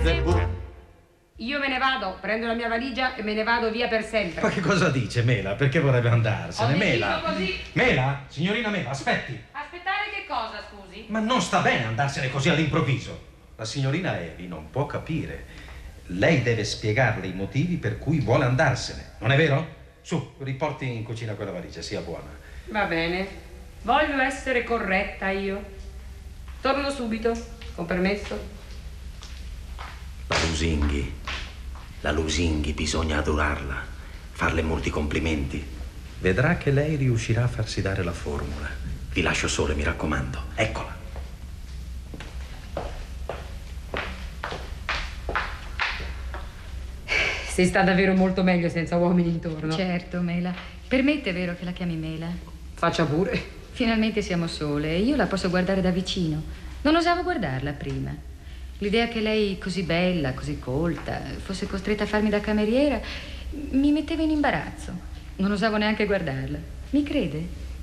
Belzebù. Io me ne vado, prendo la mia valigia e me ne vado via per sempre. Ma che cosa dice Mela? Perché vorrebbe andarsene? Ho deciso Mela! così. Mela? Signorina Mela, aspetti! Aspettare che cosa, scusi? Ma non sta bene andarsene così all'improvviso. La signorina Evi non può capire. Lei deve spiegarle i motivi per cui vuole andarsene, non è vero? Su, riporti in cucina quella valigia, sia buona. Va bene. Voglio essere corretta io. Torno subito, con permesso. La Lusinghi bisogna adorarla, farle molti complimenti. Vedrà che lei riuscirà a farsi dare la formula. Vi lascio sole, mi raccomando. Eccola. Si sta davvero molto meglio senza uomini intorno. Certo, Mela. Per me è vero che la chiami Mela. Faccia pure. Finalmente siamo sole e io la posso guardare da vicino. Non osavo guardarla prima. L'idea che lei, così bella, così colta, fosse costretta a farmi da cameriera mi metteva in imbarazzo. Non osavo neanche guardarla. Mi crede?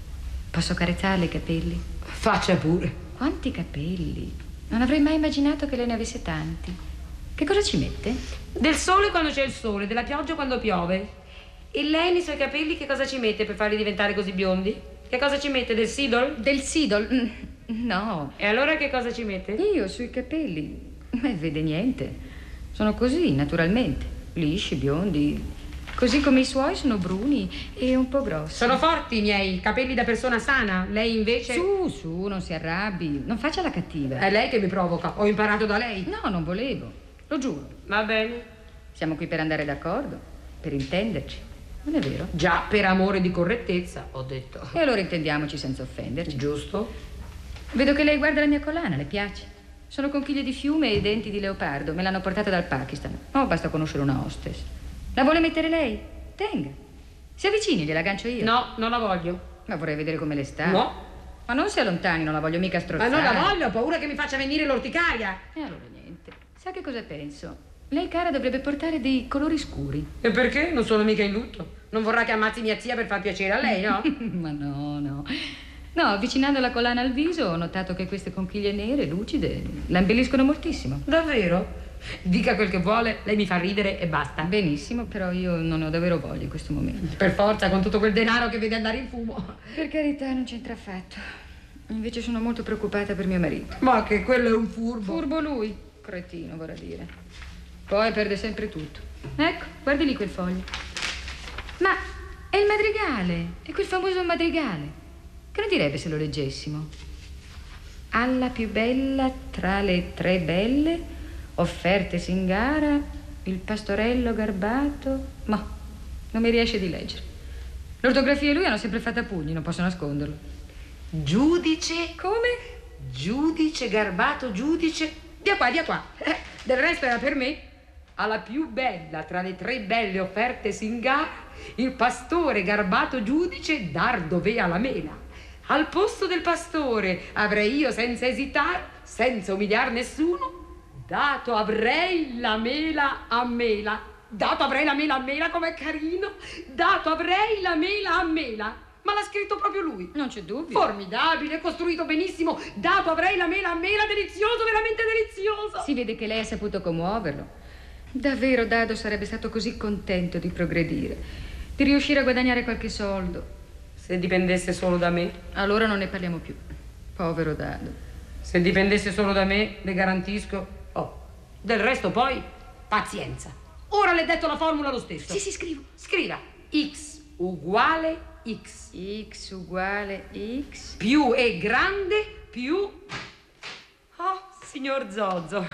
Posso carezzarle i capelli? Faccia pure. Quanti capelli! Non avrei mai immaginato che lei ne avesse tanti. Che cosa ci mette? Del sole quando c'è il sole, della pioggia quando piove. E lei nei suoi capelli che cosa ci mette per farli diventare così biondi? Che cosa ci mette? Del Sidol? Del Sidol? No. E allora che cosa ci mette? Io sui capelli? Vede niente. Sono così, naturalmente. Lisci, biondi. Così come i suoi sono bruni e un po' grossi. Sono forti i miei, capelli da persona sana. Lei invece... Su, non si arrabbi. Non faccia la cattiva. È lei che mi provoca. Ho imparato da lei. No, non volevo. Lo giuro. Va bene. Siamo qui per andare d'accordo, per intenderci. Non è vero? Già, per amore di correttezza, ho detto. E allora intendiamoci senza offenderci. Giusto. Vedo che lei guarda la mia collana, le piace? Sono conchiglie di fiume e denti di leopardo. Me l'hanno portata dal Pakistan. Oh, basta conoscere una hostess. La vuole mettere lei? Tenga. Si avvicini, gliela gancio io. No, non la voglio. Ma vorrei vedere come le sta. No. Ma non si allontani, non la voglio mica strozzare. Ma non la voglio, ho paura che mi faccia venire l'orticaria. E allora niente. Sa che cosa penso? Lei, cara, dovrebbe portare dei colori scuri. E perché? Non sono mica in lutto. Non vorrà che ammazzi mia zia per far piacere a lei, no? Ma no. No, avvicinando la collana al viso ho notato che queste conchiglie nere, lucide, la embelliscono moltissimo. Davvero? Dica quel che vuole, lei mi fa ridere e basta. Benissimo, però io non ne ho davvero voglia in questo momento. Per forza, con tutto quel denaro che vede andare in fumo. Per carità, non c'entra affatto. Invece sono molto preoccupata per mio marito. Ma che quello è un furbo. Furbo lui, cretino vorrà dire. Poi perde sempre tutto. Ecco, guardi lì quel foglio. Ma è il madrigale, è quel famoso madrigale. Che ne direbbe se lo leggessimo? Alla più bella tra le tre belle, offertesi in gara, il pastorello garbato. Ma non mi riesce di leggere. L'ortografia e lui hanno sempre fatto a pugni, non posso nasconderlo. Giudice? Come? Giudice, garbato, giudice. Dia qua. Del resto era per me. Alla più bella tra le tre belle offertesi in gara, il pastore garbato giudice dar dov'è la mela. Al posto del pastore avrei io, senza esitare, senza umiliar nessuno, dato avrei la mela a mela. Dato avrei la mela a mela, com'è carino. Dato avrei la mela a mela. Ma l'ha scritto proprio lui. Non c'è dubbio. Formidabile, costruito benissimo. Dato avrei la mela a mela, delizioso, veramente delizioso. Si vede che lei ha saputo commuoverlo. Davvero Dado sarebbe stato così contento di progredire, di riuscire a guadagnare qualche soldo. Se dipendesse solo da me. Allora non ne parliamo più. Povero Dado. Se dipendesse solo da me, le garantisco. Oh, del resto poi, pazienza. Ora le ho detto la formula lo stesso. Sì, scrivo. Scriva x uguale x. X uguale x. Più è grande, più... Oh, signor Zozzo.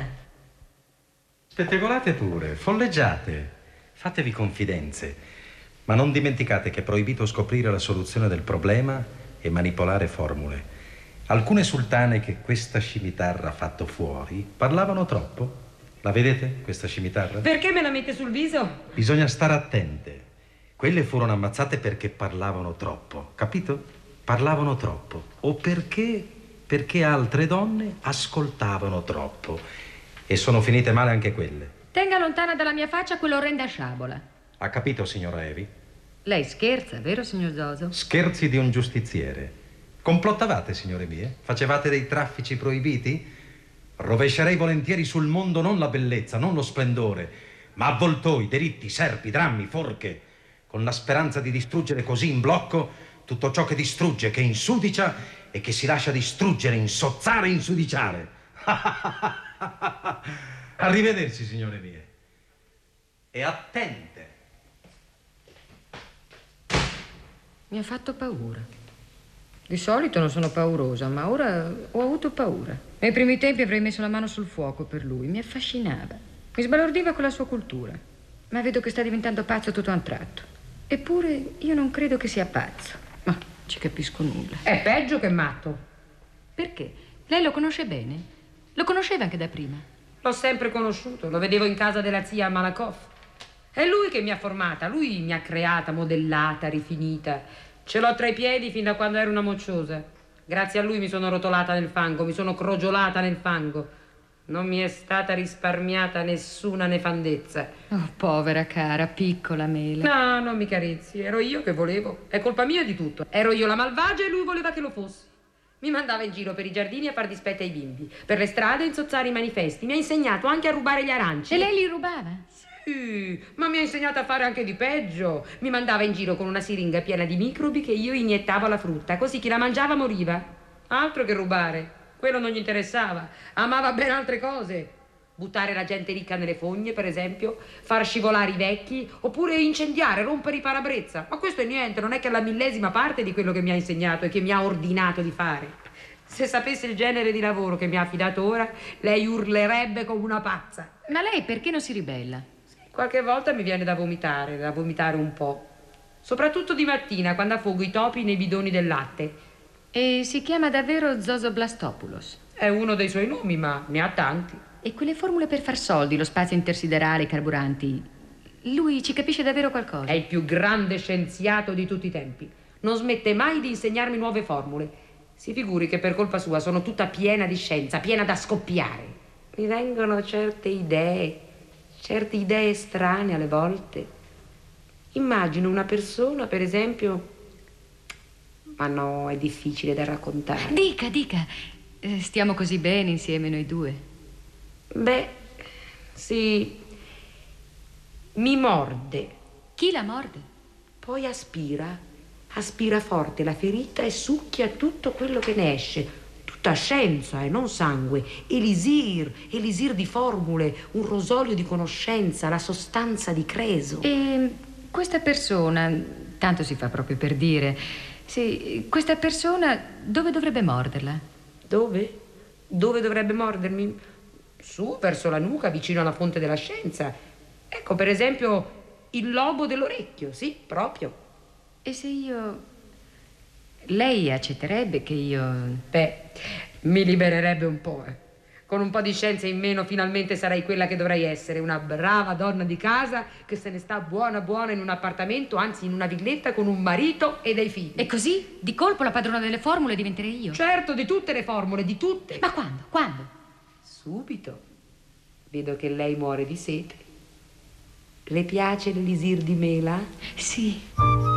Spettegolate pure, folleggiate, fatevi confidenze. Ma non dimenticate che è proibito scoprire la soluzione del problema e manipolare formule. Alcune sultane che questa scimitarra ha fatto fuori parlavano troppo. La vedete, questa scimitarra? Perché me la mette sul viso? Bisogna stare attente. Quelle furono ammazzate perché parlavano troppo, capito? Parlavano troppo. O perché altre donne ascoltavano troppo. E sono finite male anche quelle. Tenga lontana dalla mia faccia quell'orrenda sciabola. Ha capito, signora Evi? Lei scherza, vero, signor Zoso? Scherzi di un giustiziere. Complottavate, signore mie? Facevate dei traffici proibiti? Rovescerei volentieri sul mondo non la bellezza, non lo splendore, ma avvoltoi, delitti, serpi, drammi, forche, con la speranza di distruggere così in blocco tutto ciò che distrugge, che insudicia e che si lascia distruggere, insozzare e insudiciare. Arrivederci, signore mie. E attente. Mi ha fatto paura. Di solito non sono paurosa, ma ora ho avuto paura. Nei primi tempi avrei messo la mano sul fuoco per lui. Mi affascinava. Mi sbalordiva con la sua cultura. Ma vedo che sta diventando pazzo tutto a un tratto. Eppure io non credo che sia pazzo. Ma ci capisco nulla. È peggio che matto. Perché? Lei lo conosce bene? Lo conosceva anche da prima? L'ho sempre conosciuto. Lo vedevo in casa della zia Malakoff. È lui che mi ha formata. Lui mi ha creata, modellata, rifinita. Ce l'ho tra i piedi fin da quando ero una mocciosa. Grazie a lui mi sono rotolata nel fango, mi sono crogiolata nel fango. Non mi è stata risparmiata nessuna nefandezza. Oh, povera cara, piccola mela. No, non mi carezzi, ero io che volevo. È colpa mia di tutto. Ero io la malvagia e lui voleva che lo fossi. Mi mandava in giro per i giardini a far dispetto ai bimbi, per le strade a insozzare i manifesti. Mi ha insegnato anche a rubare gli aranci. E lei li rubava? Sì, ma mi ha insegnato a fare anche di peggio. Mi mandava in giro con una siringa piena di microbi che io iniettavo alla frutta, così chi la mangiava moriva. Altro che rubare. Quello non gli interessava. Amava ben altre cose. Buttare la gente ricca nelle fogne, per esempio, far scivolare i vecchi, oppure incendiare, rompere i parabrezza. Ma questo è niente, non è che la millesima parte di quello che mi ha insegnato e che mi ha ordinato di fare. Se sapesse il genere di lavoro che mi ha affidato ora, lei urlerebbe come una pazza. Ma lei perché non si ribella? Qualche volta mi viene da vomitare un po'. Soprattutto di mattina, quando affogo i topi nei bidoni del latte. E si chiama davvero Zozoblastopoulos? È uno dei suoi nomi, ma ne ha tanti. E quelle formule per far soldi, lo spazio intersiderale, i carburanti, lui ci capisce davvero qualcosa? È il più grande scienziato di tutti i tempi. Non smette mai di insegnarmi nuove formule. Si figuri che per colpa sua sono tutta piena di scienza, piena da scoppiare. Mi vengono certe idee strane alle volte. Immagino una persona, per esempio... Ma no, è difficile da raccontare. Dica. Stiamo così bene insieme noi due. Beh, sì. Mi morde. Chi la morde? Poi aspira forte la ferita e succhia tutto quello che ne esce. Tutta scienza e non sangue. Elisir di formule, un rosolio di conoscenza, la sostanza di creso. E questa persona, tanto si fa proprio per dire... Sì, questa persona dove dovrebbe morderla? Dove? Dove dovrebbe mordermi? Su, verso la nuca, vicino alla fonte della scienza. Ecco, per esempio, il lobo dell'orecchio, sì, proprio. E se io... Lei accetterebbe che io... Beh, mi libererebbe un po', Con un po' di scienza in meno finalmente sarei quella che dovrei essere, una brava donna di casa che se ne sta buona in un appartamento, anzi in una villetta con un marito e dei figli. E così, di colpo, la padrona delle formule diventerei io? Certo, di tutte le formule, di tutte. Ma quando? Quando? Subito. Vedo che lei muore di sete. Le piace l'elisir di mela? Sì.